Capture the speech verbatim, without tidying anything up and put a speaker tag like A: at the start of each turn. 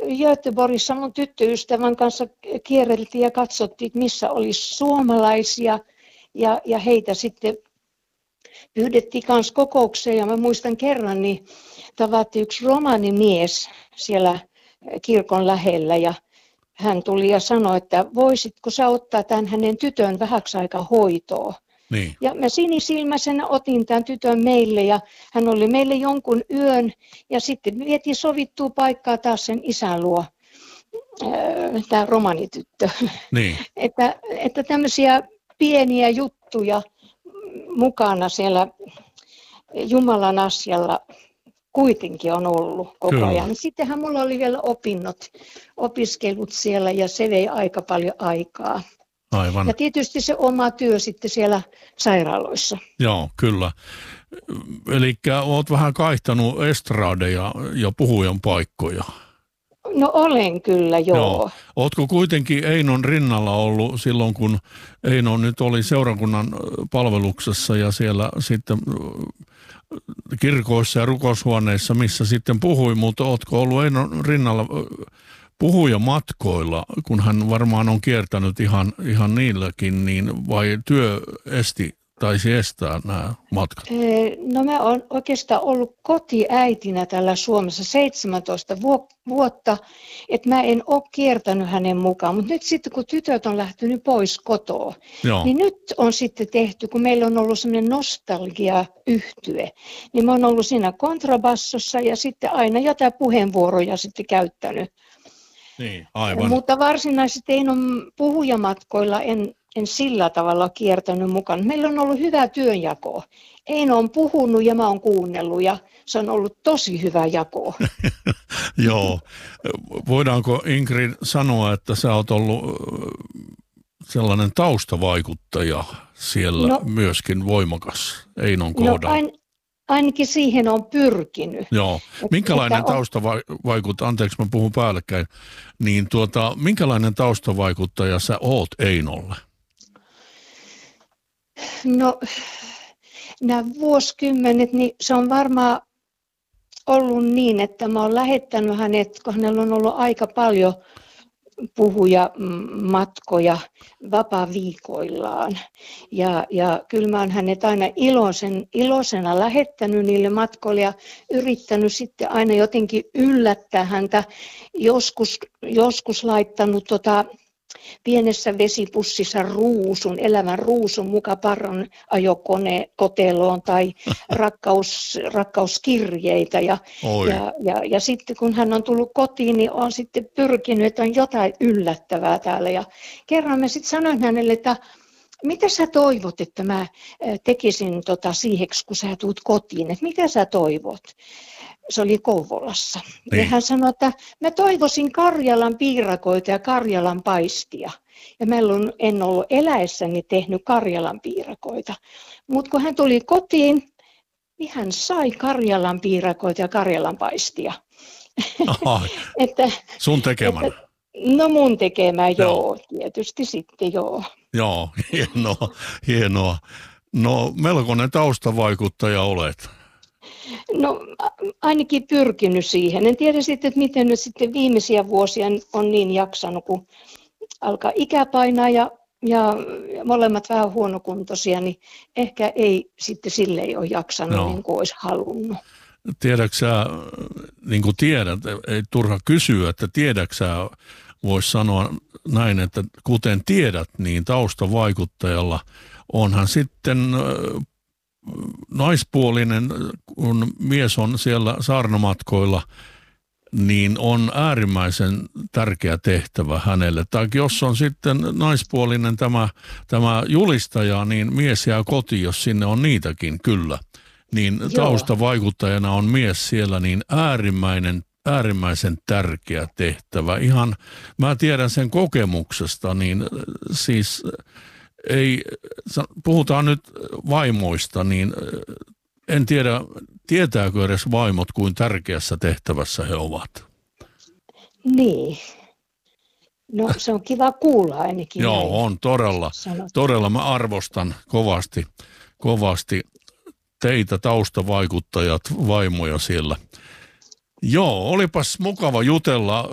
A: Göteborgissa mun tyttöystävän kanssa kierreltiin ja katsottiin, että missä olisi suomalaisia ja, ja heitä sitten pyydettiin kanssa kokoukseen. Ja mä muistan kerran, niin tavattiin yksi romanimies siellä kirkon lähellä ja hän tuli ja sanoi, että voisitko sä ottaa tämän hänen tytön vähäksi aikaa hoitoon.
B: Niin.
A: Ja mä sinisilmäisenä otin tämän tytön meille ja hän oli meille jonkun yön ja sitten vietiin sovittua paikkaa taas sen isän luo, tämä romanityttö.
B: Niin.
A: että, että tämmöisiä pieniä juttuja mukana siellä Jumalan asialla kuitenkin on ollut koko
B: Kyllä.
A: ajan. Sittenhän mulla oli vielä opinnot, opiskelut siellä ja se vei aika paljon aikaa.
B: Aivan.
A: Ja tietysti se oma työ sitten siellä sairaaloissa.
B: Joo, kyllä. Eli olet vähän kaihtanut estradeja ja puhujan paikkoja.
A: No olen kyllä, joo. joo.
B: Oletko kuitenkin Einon rinnalla ollut silloin, kun Eino nyt oli seurakunnan palveluksessa ja siellä sitten kirkoissa ja rukoushuoneissa, missä sitten puhui, mutta oletko ollut Einon rinnalla puhujamatkoilla, kun hän varmaan on kiertänyt ihan, ihan niilläkin, niin vai työ esti, taisi estää nämä matkat?
A: No mä oon oikeastaan ollut kotiäitinä täällä Suomessa seitsemäntoista vuotta, että mä en ole kiertänyt hänen mukaan, mutta nyt sitten kun tytöt on lähtenyt pois kotoa, Joo. niin nyt on sitten tehty, kun meillä on ollut semmoinen nostalgia-yhtye, niin mä oon ollut siinä kontrabassossa ja sitten aina jotain puheenvuoroja sitten käyttänyt.
B: Niin, aivan.
A: Mutta varsinaisesti ei ole puhujamatkoilla, en, en sillä tavalla kiertänyt mukaan. Meillä on ollut hyvä työnjako. Eino on puhunut ja mä oon kuunnellut ja se on ollut tosi hyvä jako.
B: Joo. Voidaanko Ingrid sanoa, että sä oot ollut sellainen taustavaikuttaja siellä no, myöskin voimakas Einon kohdalla?
A: No ain, ainakin siihen on pyrkinyt.
B: Joo. Minkälainen
A: että
B: taustavaikuttaja, anteeksi mä puhun päällekkäin, niin tuota, minkälainen taustavaikuttaja sä oot Einolle?
A: No nämä vuosikymmenet, niin se on varmaan ollut niin, että mä oon lähettänyt hänet, kun hänellä on ollut aika paljon puhujamatkoja vapaa-viikoillaan. Ja, ja kyllä mä oon hänet aina iloisen, iloisena lähettänyt niille matkoille ja yrittänyt sitten aina jotenkin yllättää häntä. Joskus, joskus laittanut tota, pienessä vesipussissa ruusun, elävän ruusun muka parran ajokone koteloon tai rakkaus, rakkauskirjeitä. Ja, ja, ja, ja sitten kun hän on tullut kotiin, niin on sitten pyrkinyt, että on jotain yllättävää täällä. Ja kerran mä sitten sanoin hänelle, että mitä sä toivot, että mä tekisin tota siiheksi, kun sä tuut kotiin, että mitä sä toivot? Se oli Kouvolassa. Niin. Ja hän sanoi, että mä toivoisin Karjalan piirakoita ja Karjalan paistia. Ja mä en ollut eläessäni tehnyt Karjalan piirakoita. Mutta kun hän tuli kotiin, niin hän sai Karjalan piirakoita ja Karjalan paistia.
B: Aha,
A: että,
B: sun tekemänä?
A: Että, no mun tekemä, joo. joo. Tietysti sitten, joo.
B: Joo, hienoa, hienoa. No melkoinen taustavaikuttaja olet.
A: No ainakin pyrkinyt siihen. En tiedä sitten, että miten nyt sitten viimeisiä vuosia on niin jaksanut, kun alkaa ikä painaa ja, ja molemmat vähän huonokuntoisia, niin ehkä ei sitten sille ei ole jaksanut no. niin kuin olisi halunnut.
B: Tiedätkö sä, niin kuin tiedät, ei turha kysyä, että tiedätkö sä, voisi sanoa näin, että kuten tiedät, niin taustavaikuttajalla onhan sitten naispuolinen, kun mies on siellä saarnamatkoilla, niin on äärimmäisen tärkeä tehtävä hänelle. Tai jos on sitten naispuolinen tämä, tämä julistaja, niin mies jää kotiin, jos sinne on niitäkin, kyllä. Niin Joo. taustavaikuttajana on mies siellä, niin äärimmäinen, äärimmäisen tärkeä tehtävä. Ihan, mä tiedän sen kokemuksesta, niin siis ei, puhutaan nyt vaimoista, niin en tiedä, tietääkö edes vaimot, kuin tärkeässä tehtävässä he ovat?
A: Niin. No se on kiva kuulla ainakin.
B: Joo,
A: näin.
B: on todella. Sanot. Todella mä arvostan kovasti, kovasti teitä taustavaikuttajat, vaimoja siellä. Joo, olipas mukava jutella